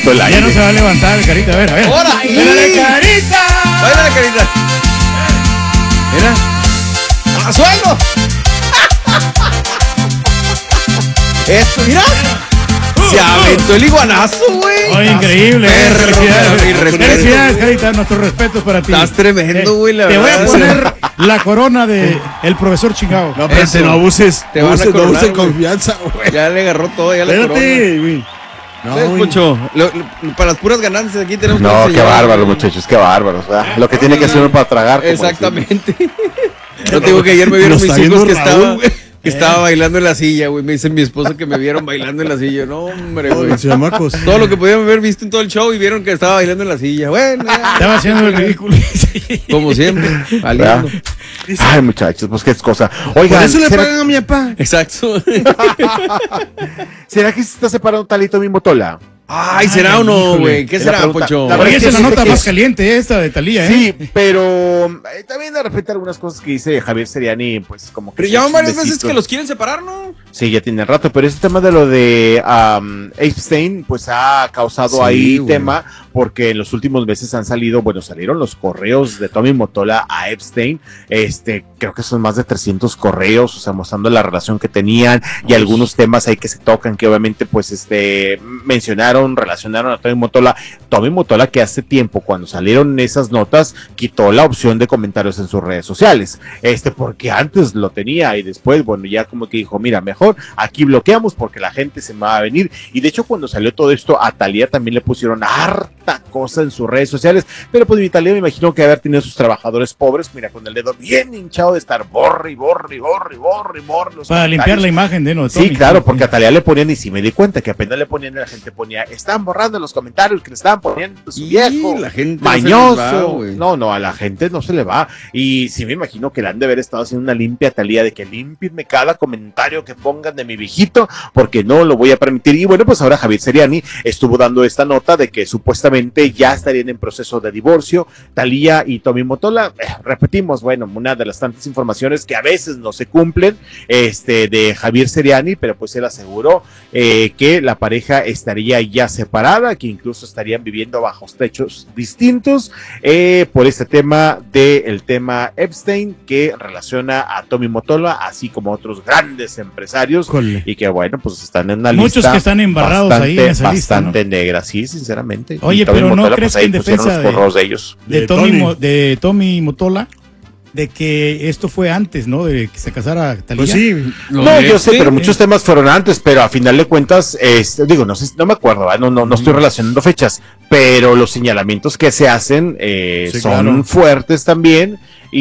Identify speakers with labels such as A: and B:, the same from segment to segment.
A: Ya no se va a levantar el Carita, a ver.
B: ¡Ahora!
A: ¡Báilale, Carita!
B: ¡Báilale, Carita! Mira. ¡A suelo! Esto, mira. Se aventó el iguanazo, güey.
A: Oye, increíble. Felicidades, Carita. Nuestros respetos para ti.
B: Estás tremendo, güey, la
A: Te voy
B: verdad.
A: a poner la corona de el profesor chingado.
C: No, espérate, no abuses.
B: Te van a
C: No
B: coronar,
C: uses
B: güey.
C: confianza, güey.
B: Ya le agarró todo, ya le corona.
C: Espérate, güey. No,
B: ¿Ves,
C: güey.
B: Poncho? Para las puras ganancias aquí tenemos que
D: No, qué
B: enseñar.
D: bárbaro, muchachos, qué bárbaro. O sea, lo que tiene que hacer uno para tragar. como
B: Exactamente. No te digo que ayer me vieron
C: Lo
B: mis
C: está
B: hijos
C: viendo Raúl, güey.
B: que estaba bailando en la silla, güey. Me dice mi esposa que me vieron bailando en la silla. No, hombre, güey.
C: Los chamacos.
B: Todo lo que podían haber visto en todo el show y vieron que estaba bailando en la silla. Bueno, ya.
A: Estaba haciendo el ridículo.
B: Como siempre, bailando.
D: Ay, muchachos, pues qué cosa.
C: Por
D: Oigan,
C: eso le
D: ¿será,
C: pagan a mi papá.
B: Exacto.
D: ¿será que se está separando Talito Motola?
B: Ay, ¿será o no,
A: híjole.
B: güey? ¿Qué
D: Es
B: será,
D: la pregunta.
B: Poncho?
D: La
A: Pero
D: verdad
A: esa es la
D: que
A: nota
D: sí,
A: más
D: es-
A: caliente esta de Talía, ¿eh?
D: Sí, pero también de repente algunas cosas que dice Javier Seriani, pues como que...
B: Pero
D: son
B: ya van varias veces
D: chismecitos.
B: que los quieren separar, ¿no?
D: Sí, ya tiene rato, pero este tema de lo de Epstein, pues ha causado
B: Sí,
D: ahí
B: güey.
D: tema, porque en los últimos meses han salido, bueno, salieron los correos de Tommy Motola a Epstein, creo que son más de 300 correos, o sea, mostrando la relación que tenían y algunos temas ahí que se tocan, que obviamente, pues, relacionaron a Tommy Motola que hace tiempo, cuando salieron esas notas, quitó la opción de comentarios en sus redes sociales, porque antes lo tenía y después, bueno, ya como que dijo, mira, mejor aquí bloqueamos porque la gente se me va a venir. Y de hecho, cuando salió todo esto, a Thalía también le pusieron harta cosa en sus redes sociales, pero pues Thalía me imagino que haber tenido sus trabajadores pobres, mira, con el dedo bien hinchado de estar borre los
A: Para limpiar
D: comentarios.
A: la imagen de Tommy.
D: Sí, claro, porque a Thalía le ponían, y sí me di cuenta que apenas le ponían, la gente ponía, están borrando los comentarios que le estaban poniendo su
B: Y
D: viejo,
B: la gente no se
D: mañoso.
B: les va, güey.
D: No, a la gente no se le va. Y sí me imagino que le han de haber estado haciendo una limpia a Thalía, de que límpienme cada comentario que pongan de mi viejito, porque no lo voy a permitir. Y bueno, pues ahora Javier Seriani estuvo dando esta nota de que supuestamente ya estarían en proceso de divorcio, Thalía y Tommy Motola. Repetimos, bueno, una de las tantas informaciones que a veces no se cumplen, de Javier Seriani, pero pues él aseguró que la pareja estaría ya separada, que incluso estarían viviendo bajo techos distintos, por este tema del tema Epstein, que relaciona a Tommy Motola, así como otros grandes empresarios,
C: Híjole.
D: y que bueno, pues están en una
A: Muchos
D: lista
A: que están embarrados ahí en esa lista, ¿no?
D: bastante negra, sí, sinceramente.
A: Oye,
D: Y Tommy
A: pero ¿no
D: Motola,
A: crees
D: pues, ahí
A: que en
D: pusieron
A: defensa
D: los correos de ellos?
A: de Tommy Motola, de que esto fue antes, ¿no? De que se casara Talía?
C: Pues sí.
D: No, yo sé, pero muchos temas fueron antes, pero a final de cuentas, digo, no sé, no me acuerdo, ¿verdad? No estoy relacionando fechas, pero los señalamientos que se hacen
C: Sí,
D: son
C: claro.
D: fuertes también.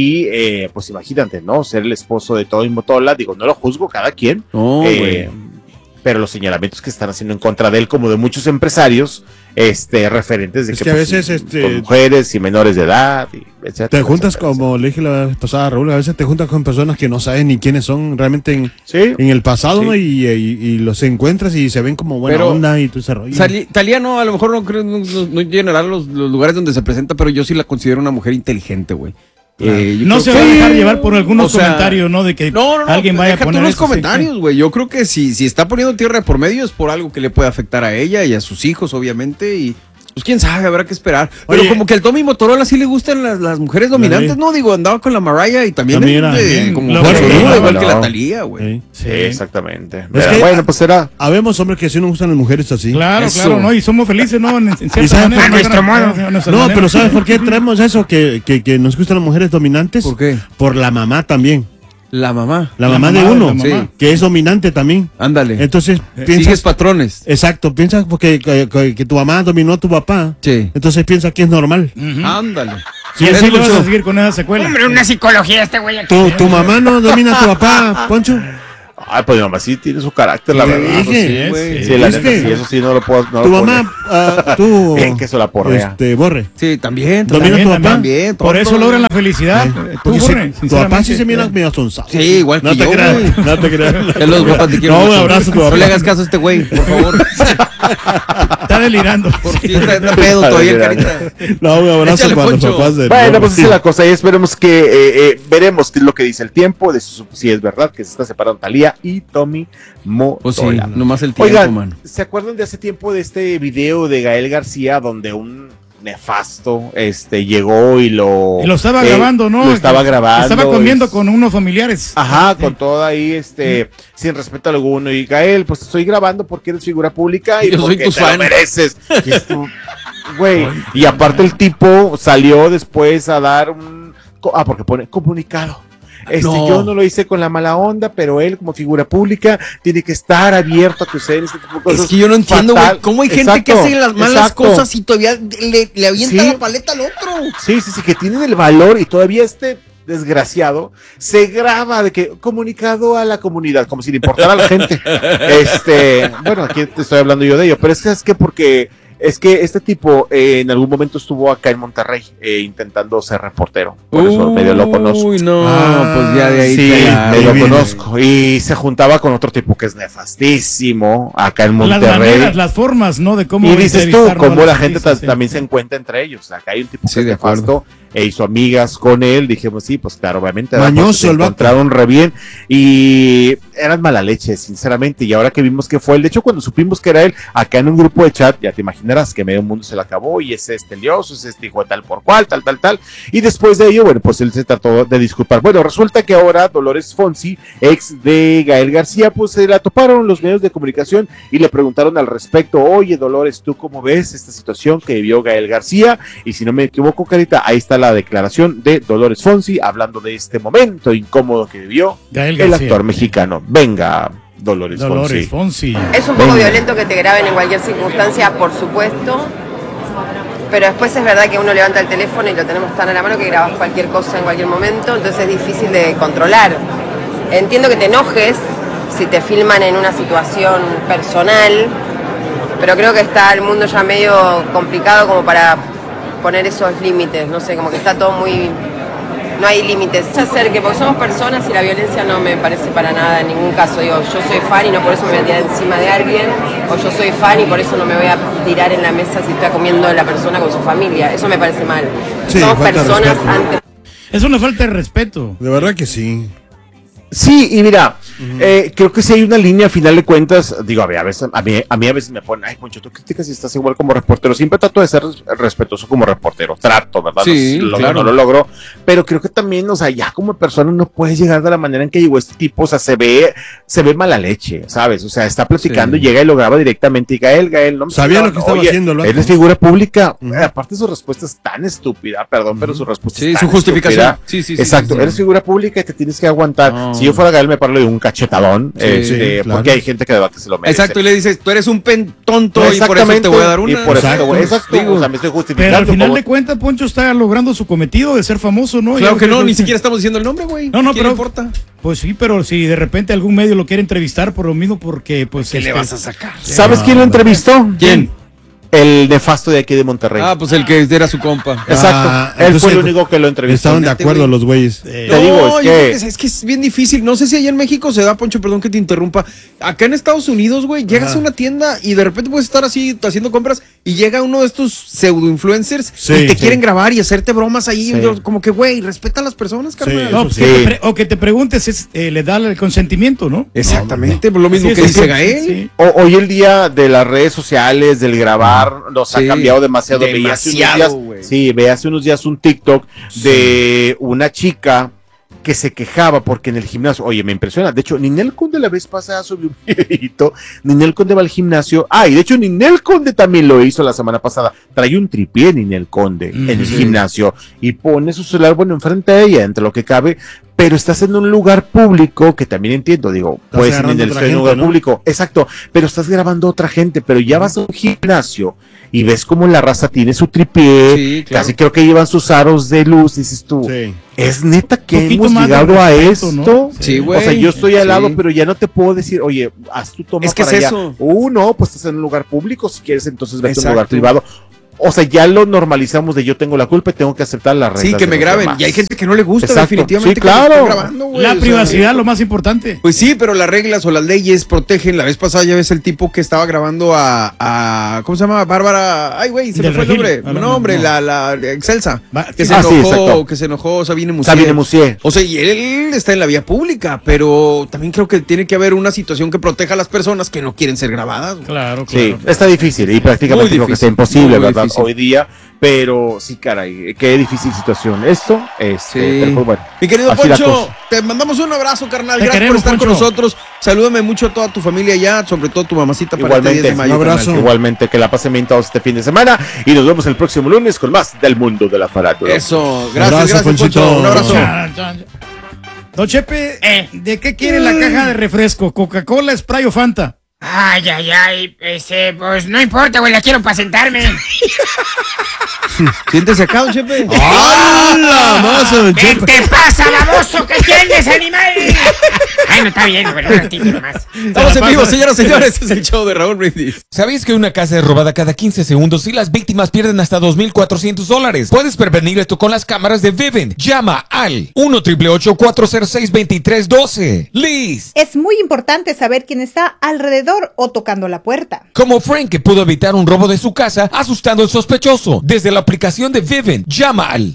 D: Y pues imagínate, ¿no? Ser el esposo de Tommy Motola, digo, no lo juzgo, cada quien,
B: No, güey.
D: pero los señalamientos que están haciendo en contra de él, como de muchos empresarios, referentes de
C: Es
D: que
C: que a
D: pues,
C: veces,
D: con mujeres y menores de edad, y etcétera.
C: Te juntas,
D: etcétera,
C: como le dije la vez pasada, Raúl, a veces te juntas con personas que no saben ni quiénes son realmente
D: etcétera. Sí.
C: en el pasado,
D: Sí.
C: ¿no? Y los encuentras y se ven como buena
B: Pero
C: onda y tú se rollo.
B: Talía no, a lo mejor no creo, no llenará los lugares donde se presenta, pero yo sí la considero una mujer inteligente, güey. Yo
A: No
B: creo
A: se
B: que-
A: va a dejar llevar por algunos
B: O sea,
A: comentarios, ¿no? De que
B: No,
A: alguien vaya a
B: deja tú
A: poner
B: los
A: eso, sí.
B: comentarios, güey. Yo creo que si está poniendo tierra de por medio es por algo que le puede afectar a ella y a sus hijos, obviamente, y pues quién sabe, habrá que esperar. Pero
C: Oye,
B: como que al Tommy Motorola sí le gustan las mujeres dominantes,
C: sí.
B: ¿no? Digo, andaba con la Mariah y también,
C: También era,
B: como
A: lo
B: fuerzuda,
A: que-
B: igual
D: no,
B: que la
D: no.
B: Talía, güey.
C: Sí.
D: Sí, exactamente.
C: Es
D: Pero
C: que-
D: bueno, pues será.
C: Habemos hombres que sí nos gustan las mujeres así.
A: Claro,
B: Eso.
A: claro, ¿no? Y somos felices, ¿no? En cierta
C: ¿Y sabes
A: manera,
C: por nuestro
A: a nuestra
C: No,
A: manera.
C: pero ¿sabes por qué traemos eso? Que nos gustan las mujeres dominantes.
B: ¿Por qué?
C: Por la mamá también.
B: La mamá.
C: La mamá de uno,
A: la mamá.
B: Sí.
C: que es dominante también.
B: Ándale.
C: Entonces,
B: Sigues
C: piensas.
B: patrones.
C: Exacto, piensas porque que tu mamá dominó a tu papá.
B: Sí.
C: Entonces piensas que es normal.
A: Ujú.
B: Ándale.
A: Y así le vas a
B: Poncho.
A: seguir con esa secuela.
E: Hombre, una psicología este güey aquí.
C: ¿Tu mamá no domina a tu papá, Poncho?
D: Ay, pues mi mamá sí tiene su carácter, la
C: Sí,
D: verdad.
C: dije.
D: Pues,
A: Sí,
B: güey.
D: sí, la
C: Es
D: neta,
C: que
D: sí, eso sí no lo puedo. No
C: Tu
D: lo
C: mamá, tú.
D: Bien que se la porrea.
C: Borre.
B: Sí, también.
C: ¿Domina
B: también,
C: tu papá?
B: También.
A: Por
B: todo.
A: eso logran la felicidad.
C: Sí.
A: Tú,
C: Porque
A: Borre,
C: tu papá sí se mira
A: sinceramente.
C: medio sonzado.
B: Sí, igual
C: No
B: que
C: te
B: yo,
C: creas,
B: güey.
C: no te creas.
B: Ya los papás te quiero
C: No, un
B: mucho.
C: abrazo a tu
B: No
C: papá.
B: le hagas caso a este güey, por favor.
A: Está delirando.
B: Por ti está pedo todavía el Carita.
C: No, un abrazo
B: Échale,
C: para los
B: Poncho.
C: papás de
D: Bueno,
C: Norma.
D: pues esa es la cosa y esperemos que veremos qué es lo que dice el tiempo, de si es verdad que se está separando Thalía y Tommy Motola.
B: Pues sí, nomás el tiempo,
D: Oigan,
B: mano.
D: ¿se acuerdan de hace tiempo de este video de Gael García donde un nefasto llegó y lo
A: estaba grabando, ¿no?
D: Lo estaba grabando.
A: Estaba comiendo con unos familiares.
D: Ajá, con todo ahí, sin respeto alguno. Y Gael, pues te estoy grabando porque eres figura pública y
B: Yo soy
D: porque
B: tu
D: te
B: fan.
D: lo mereces. Y es tu- Güey, y aparte el tipo salió después a dar porque pone comunicado.
B: No.
D: Yo no lo hice con la mala onda, pero él como figura pública tiene que estar abierto a que ustedes este tipo de cosas.
B: Es que yo no entiendo, güey,
D: fatal.
B: cómo hay gente que
D: Exacto,
B: hace las malas
D: exacto.
B: cosas y todavía le avienta
D: Sí.
B: la paleta al otro.
D: Sí, que tienen el valor y todavía desgraciado se graba de que comunicado a la comunidad, como si le importara a la gente. Bueno, aquí te estoy hablando yo de ello, pero es que porque es que este tipo en algún momento estuvo acá en Monterrey intentando ser reportero. Por eso medio lo conozco.
B: Uy, no,
C: Ah,
B: pues ya de ahí
D: Sí,
B: te la-
D: medio
C: viene.
D: conozco. Y se juntaba con otro tipo que es nefastísimo acá en
A: Las
D: Monterrey.
A: maneras, las formas, ¿no? De cómo
D: Y dices tú,
A: entrevistar, ¿no?
D: cómo
A: a
D: la
A: los
D: gente
A: artistas, sí.
D: también se encuentra entre ellos. Acá hay un tipo
B: Sí,
D: que es
B: de acuerdo.
D: nefasto e hizo amigas con él. Dijimos, sí, pues claro, obviamente.
C: Mañoso
D: se
C: el vato.
D: encontraron re bien y eran mala leche, sinceramente. Y ahora que vimos que fue él, de hecho, cuando supimos que era él, acá en un grupo de chat, ya te imaginarás que medio mundo se le acabó y es lioso, es hijo de tal por cual, tal. Y después de ello, bueno, pues él se trató de disculpar. Bueno, resulta que ahora Dolores Fonsi, ex de Gael García, pues se la toparon los medios de comunicación y le preguntaron al respecto, oye Dolores, ¿tú cómo ves esta situación que vivió Gael García? Y si no me equivoco, Carita, ahí está la declaración de Dolores Fonsi hablando de este momento incómodo que vivió
A: Gael
D: el
A: García.
D: actor mexicano. Venga, Dolores
A: Dolores
D: Fonsi.
A: Fonsi.
F: Es un poco
D: Venga.
F: violento que te graben en cualquier circunstancia, por supuesto, pero después es verdad que uno levanta el teléfono y lo tenemos tan a la mano que grabas cualquier cosa en cualquier momento, entonces es difícil de controlar. Entiendo que te enojes si te filman en una situación personal, pero creo que está el mundo ya medio complicado como para poner esos límites, no sé, como que está todo muy... No hay límites. Se acerque, porque somos personas y la violencia no me parece para nada en ningún caso. Digo, yo soy fan y no por eso me voy a tirar encima de alguien, o yo soy fan y por eso no me voy a tirar en la mesa si está comiendo la persona con su familia. Eso me parece mal.
C: Sí,
F: Somos
C: falta de
F: personas
C: respeto.
F: antes.
A: Es una falta de respeto.
C: De verdad que sí.
D: Sí, y mira, creo que si hay una línea a final de cuentas, digo, a veces, a mí a veces me ponen, ay, Poncho, tú criticas y estás igual como reportero. Siempre trato de ser respetuoso como reportero, trato, ¿verdad?
B: Sí,
D: No sé si lo logro,
B: claro.
D: no lo logro, pero creo que también, o sea, ya como persona no puedes llegar de la manera en que llegó este tipo, o sea, se ve mala leche, ¿sabes? O sea, está platicando
B: Sí.
D: y llega y lo graba directamente y Gael, no me
C: Sabía
D: está
C: lo que estaba
D: grabando.
C: haciendo el vato.
D: Él es figura pública,
C: Ujú.
D: aparte su respuesta es tan estúpida, perdón, pero su respuesta
B: Sí,
D: es
B: su
D: tan
B: justificación.
D: estúpida.
B: Sí.
D: Exacto,
B: sí.
D: eres figura pública y te tienes que aguantar.
B: No.
D: Si yo fuera Gael me paro de un cachetadón,
B: Sí,
C: sí, claro.
D: porque hay gente que de verdad que se lo merece.
B: Exacto, y le dices, tú eres un tonto y por eso te voy a dar una.
D: Y por eso te voy-
C: Exacto.
D: exacto, o sea, me estoy justificando.
A: Pero al final
D: como-
A: de cuentas, Poncho está logrando su cometido de ser famoso, ¿no?
B: Claro
A: Ya
B: que no,
A: lo
B: ni siquiera estamos diciendo el nombre, güey.
A: No,
B: ¿Quién
A: pero-
B: le importa?
A: Pues sí, pero si de repente algún medio lo quiere entrevistar por lo mismo, porque pues...
B: ¿Qué le vas a sacar?
D: ¿Sabes quién lo entrevistó?
B: ¿Quién?
D: El nefasto de aquí de Monterrey.
B: Ah, pues el que era su compa.
D: Exacto,
C: Ah,
D: él
C: entonces
D: fue el único que lo entrevistó.
C: Estaban de
B: Fíjate,
C: acuerdo
B: güey.
C: los güeyes.
A: Eh,
D: Te digo,
B: yo
D: es
B: creo
D: que-
B: es bien difícil. No sé si allá en México se da, Poncho, perdón que te interrumpa. Acá en Estados Unidos, güey, llegas a una tienda y de repente puedes estar así haciendo compras y llega uno de estos pseudo influencers
C: Sí,
B: y te
C: sí.
B: quieren grabar y hacerte bromas ahí.
D: Sí.
B: Yo, como que, güey, respeta a las personas, carnal.
A: no,
C: eso sí.
A: o que te preguntes, le da el consentimiento, ¿no?
B: Exactamente, por lo mismo
A: Sí,
B: que
A: sí,
B: dice
A: sí,
B: Gael.
A: sí.
D: Hoy el día de las redes sociales, del grabar, nos ha
B: Sí,
D: cambiado demasiado. Veía hace unos
B: demasiado,
D: días-
B: güey.
D: sí, veía hace unos días un TikTok de una chica que se quejaba porque en el gimnasio, oye, me impresiona. De hecho, Ninel Conde la vez pasada subió un videito. Ninel Conde va al gimnasio. Y de hecho, Ninel Conde también lo hizo la semana pasada. Trae un tripié Ninel Conde en el
A: Sí.
D: gimnasio y pone su celular, bueno, enfrente de ella, entre lo que cabe. Pero estás en un lugar público, que también entiendo, digo,
C: Estás
D: pues en
C: agarrando
D: el
C: otra
D: en un
C: gente,
D: lugar
C: ¿no?
D: público, exacto, pero estás grabando a otra gente, pero ya vas a un gimnasio y ves cómo la raza tiene su tripié,
B: Sí, claro.
D: casi creo que llevan sus aros de luz, dices tú,
C: Sí.
D: es neta que
A: Poquito
D: hemos
A: más de
D: llegado a
A: respeto,
D: esto.
A: ¿no?
B: Sí, güey.
D: O sea, yo estoy al lado,
B: Sí.
D: pero ya no te puedo decir, oye, haz tu toma
B: Es que
D: para
B: es
D: allá.
B: eso.
D: No, pues estás en un lugar público, si quieres entonces vete a un
B: Exacto.
D: lugar privado. O sea, ya lo normalizamos de yo tengo la culpa y tengo que aceptar las reglas.
B: Sí, que me graben. Y hay gente que no le gusta.
D: Exacto.
B: Definitivamente.
D: Sí, claro.
B: Que me estén grabando, güey.
A: La
B: O sea,
A: privacidad, lo más importante.
B: pues sí, pero las reglas o las leyes protegen. La vez pasada ya ves el tipo que estaba grabando a ¿cómo se llama? Bárbara. Ay, güey, se me
A: Del
B: fue el
A: Regil.
B: nombre. No, hombre, la Excelsa. Que se
D: sí,
B: enojó,
D: exacto.
B: que se enojó Sabine
D: Sabine Musier.
B: O sea, y él está en la vía pública, pero también creo que tiene que haber una situación que proteja a las personas que no quieren ser grabadas.
A: Claro,
D: Sí,
A: claro.
D: está difícil y prácticamente
B: Muy
D: creo que
B: difícil,
D: está imposible,
B: muy
D: ¿verdad?
B: difícil.
D: Hoy día, pero sí, caray, qué difícil situación. Esto,
B: Sí.
D: pero pues bueno.
B: Mi querido
D: así la
B: Poncho,
D: cosa.
B: te mandamos un abrazo, carnal.
A: Te
B: Gracias por
A: queremos,
B: estar con
A: Poncho.
B: nosotros. Salúdame mucho a toda tu familia allá, sobre todo tu mamacita para
D: Igualmente.
B: este 10 de mayo.
C: Un abrazo.
B: carnal.
D: Igualmente, que la pasen bien todos este fin de semana y nos vemos el próximo lunes con más del mundo de la farándula.
B: Eso, gracias,
C: Abrazo,
B: gracias,
C: Ponchito.
B: Poncho. Un abrazo.
A: Chan, chan. Don Chepe, ¿de qué quiere la caja de refresco? ¿Coca-Cola, Sprite o Fanta?
E: Ay, pues no importa, güey, la quiero para sentarme.
B: Siéntese acá, don Chepe.
C: ¡Hala! Más, don
E: ¿Qué
C: Chepe.
E: te pasa, baboso? ¿Qué tienes, animal? Ay, no está bien, pero un ratito nomás.
B: Estamos en vivo, señoras y señores. Este es el show de Raúl Brindis.
G: ¿Sabéis que una casa es robada cada 15 segundos y las víctimas pierden hasta $2,400? Puedes prevenir esto con las cámaras de Vivint. Llama al 1-888-406-2312. Liz,
H: Es muy importante saber quién está alrededor o tocando la puerta.
G: como Frank, que pudo evitar un robo de su casa asustando al sospechoso. Desde la aplicación de Vivint, llama al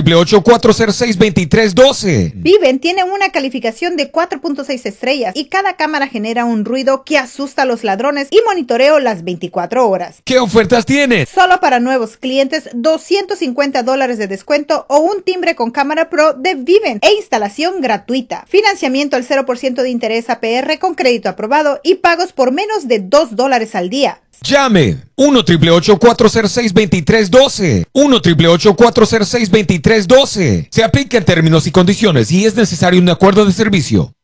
G: 1-888-406-2312.
H: Viven tiene una calificación de 4.6 estrellas y cada cámara genera un ruido que asusta a los ladrones y monitoreo las 24 horas.
G: ¿Qué ofertas tienes?
H: Solo para nuevos clientes, $250 de descuento o un timbre con cámara pro de Viven e instalación gratuita. Financiamiento al 0% de interés APR con crédito aprobado y pagos por menos de $2 al día.
G: Llame 1-888-406-2312. 1-888-406-2312. Se aplica en términos y condiciones y es necesario un acuerdo de servicio.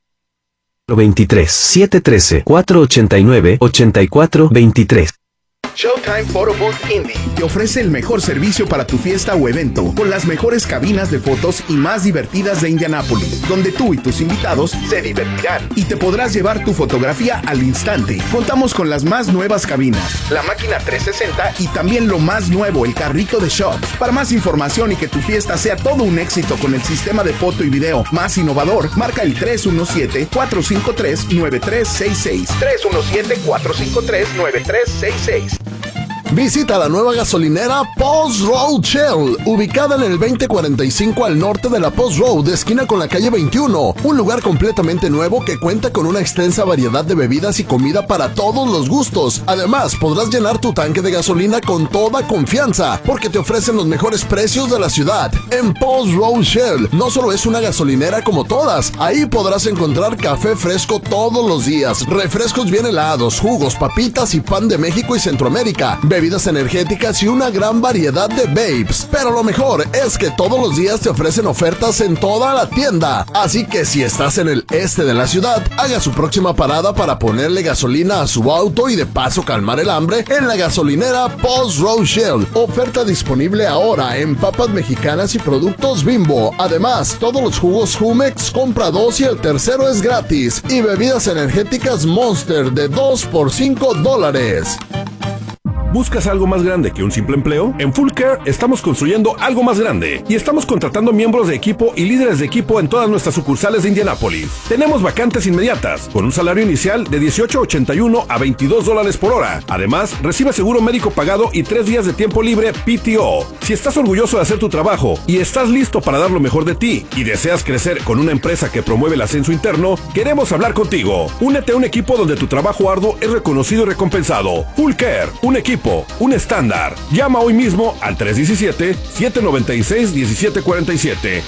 I: 23 713 489 8423.
J: Showtime Photo Booth Indie te ofrece el mejor servicio para tu fiesta o evento, con las mejores cabinas de fotos y más divertidas de Indianápolis, donde tú y tus invitados se divertirán y te podrás llevar tu fotografía al instante. Contamos con las más nuevas cabinas, la máquina 360 y también lo más nuevo, el carrito de shots. Para más información y que tu fiesta sea todo un éxito con el sistema de foto y video más innovador, marca el 317-453-9366. 317-453-9366.
K: Visita la nueva gasolinera Post Road Shell, ubicada en el 2045 al norte de la Post Road, esquina con la calle 21. Un lugar completamente nuevo que cuenta con una extensa variedad de bebidas y comida para todos los gustos. Además, podrás llenar tu tanque de gasolina con toda confianza, porque te ofrecen los mejores precios de la ciudad. En Post Road Shell, no solo es una gasolinera como todas, ahí podrás encontrar café fresco todos los días, refrescos bien helados, jugos, papitas y pan de México y Centroamérica, bebidas energéticas y una gran variedad de vapes. Pero lo mejor es que todos los días te ofrecen ofertas en toda la tienda. Así que si estás en el este de la ciudad, haga su próxima parada para ponerle gasolina a su auto y de paso calmar el hambre en la gasolinera Post Road Shell. Oferta disponible ahora en papas mexicanas y productos Bimbo. Además, todos los jugos Jumex, compra 2 y el tercero es gratis. Y bebidas energéticas Monster de 2 por $5.
L: ¿Buscas algo más grande que un simple empleo? En Full Care estamos construyendo algo más grande y estamos contratando miembros de equipo y líderes de equipo en todas nuestras sucursales de Indianápolis. Tenemos vacantes inmediatas con un salario inicial de $18.81 a $22 por hora. Además, recibe seguro médico pagado y 3 días de tiempo libre PTO. Si estás orgulloso de hacer tu trabajo y estás listo para dar lo mejor de ti y deseas crecer con una empresa que promueve el ascenso interno, queremos hablar contigo. Únete a un equipo donde tu trabajo arduo es reconocido y recompensado. Full Care, un equipo, un estándar. Llama hoy mismo al 317-796-1747.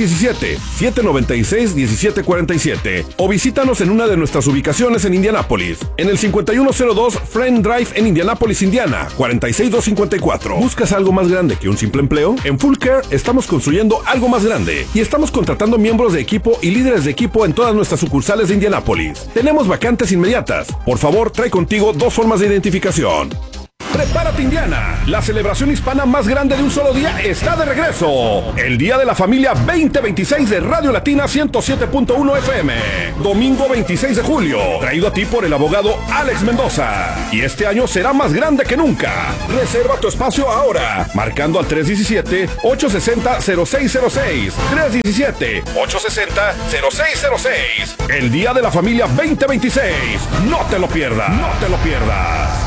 L: 317-796-1747. O visítanos en una de nuestras ubicaciones en Indianápolis. En el 5102 Friend Drive en Indianápolis, Indiana. 46254. ¿Buscas algo más grande que un simple empleo? En Full Care estamos construyendo algo más grande y estamos contratando miembros de equipo y líderes de equipo en todas nuestras sucursales de Indianápolis. Tenemos vacantes inmediatas. Por favor, trae contigo 2 formas de identificación. Prepárate, Indiana. La celebración hispana más grande de un solo día está de regreso. El Día de la Familia 2026 de Radio Latina 107.1 FM. Domingo 26 de julio. Traído a ti por el abogado Alex Mendoza. Y este año será más grande que nunca. Reserva tu espacio ahora. Marcando al 317-860-0606. 317-860-0606. El Día de la Familia 2026. No te lo pierdas. No te lo pierdas.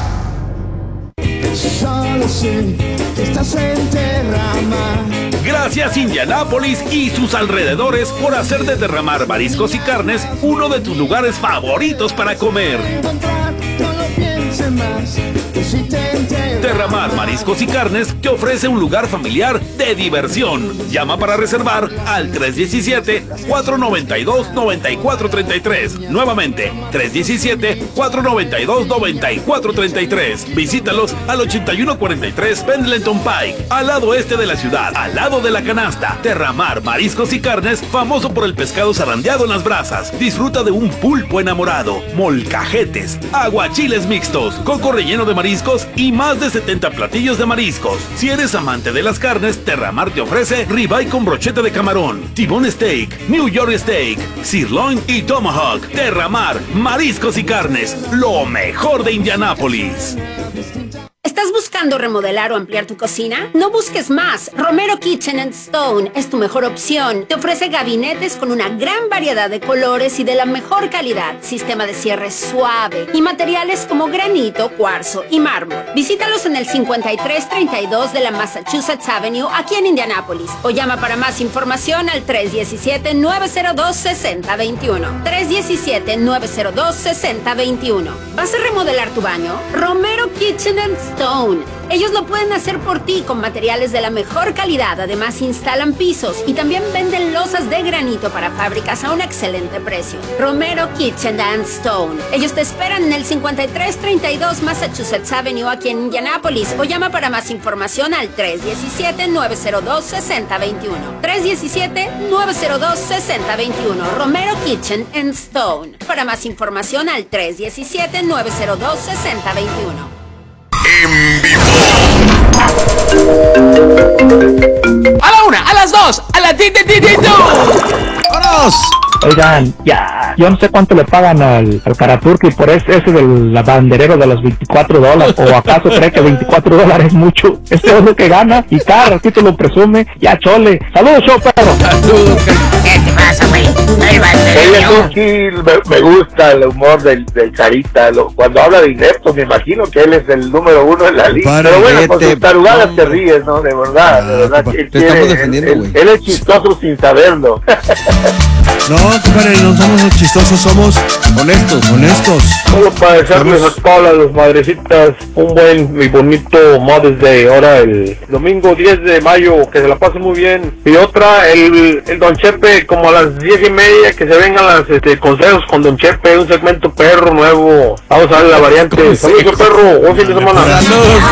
M: Solo sé que estás en Derramar.
N: Gracias Indianápolis y sus alrededores por hacer de Derramar Mariscos y Carnes uno de tus lugares favoritos para comer. Derramar Mariscos y Carnes te ofrece un lugar familiar de diversión. Llama para reservar al 317-492-9433. Nuevamente, 317-492-9433. Visítalos al 8143 Pendleton Pike, al lado este de la ciudad, al lado de la canasta. Derramar Mariscos y Carnes, famoso por el pescado zarandeado en las brasas. Disfruta de un pulpo enamorado, molcajetes, aguachiles mixtos, coco relleno de mariscos y más de 70 platillos de mariscos. Si eres amante de las carnes, Derramar te ofrece ribeye con brocheta de camarón, T-bone steak, New York steak, sirloin y tomahawk. Derramar Mariscos y Carnes, lo mejor de Indianápolis.
O: ¿Estás buscando remodelar o ampliar tu cocina? No busques más. Romero Kitchen & Stone es tu mejor opción. Te ofrece gabinetes con una gran variedad de colores y de la mejor calidad, sistema de cierre suave y materiales como granito, cuarzo y mármol. Visítalos en el 5332 de la Massachusetts Avenue aquí en Indianápolis o llama para más información al 317-902-6021. 317-902-6021. ¿Vas a remodelar tu baño? Romero Kitchen & Stone. Ellos lo pueden hacer por ti con materiales de la mejor calidad. Además instalan pisos y también venden losas de granito para fábricas a un excelente precio. Romero Kitchen & Stone. Ellos te esperan en el 5332 Massachusetts Avenue aquí en Indianápolis o llama para más información al 317-902-6021. 317-902-6021. Romero Kitchen & Stone. Para más información al 317-902-6021.
P: En vivo.
E: A la una, a las dos, a la ti.
B: ¡Vámonos!
Q: Oigan, ya, yo no sé cuánto le pagan al Karaturki por ese del banderero de los $24, o acaso cree que $24 es mucho. Esto es lo que gana y cada ratito lo presume. Ya, chole. Saludos, show, perro.
E: ¿Qué te pasa, güey?
R: Oye, tú sí, me gusta el humor del Carita. Cuando habla de ineptos, me imagino que él es el número uno en la lista. Pero bueno, con sus tarugadas te ríes, ¿no? De verdad,
B: te estamos defendiendo, güey.
R: Él es chistoso sin saberlo.
C: No, compadre, no somos chistosos, somos honestos.
R: Solo para desearles a todas las madrecitas un buen y bonito Mother's Day. Ahora el domingo 10 de mayo, que se la pasen muy bien. Y otra, el Don Chepe, como a las 10:30, que se vengan las consejos con Don Chepe, un segmento perro nuevo. Vamos a ver la variante. Saludos, perro, buen fin de semana.
B: Saludos.